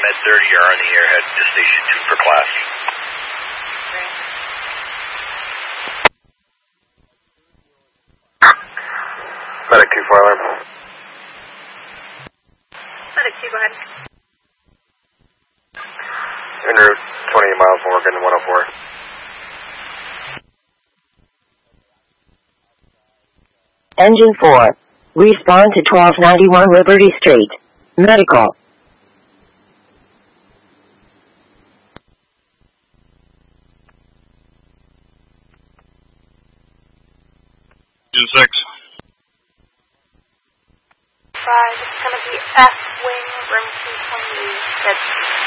Med 30 are on the air. Head to Station 2 for class. Medic 2 for alarm. Medic 2, go ahead. En route, 20 miles Morgan, 104. Engine 4. Respond to 1291 Liberty Street. Medical. Engine 6. 5, it's going to be F wing, room 220, dead.